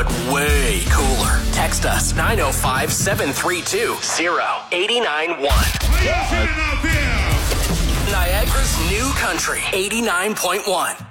way cooler. Text us 905-732-0891. Niagara's new country 89.1.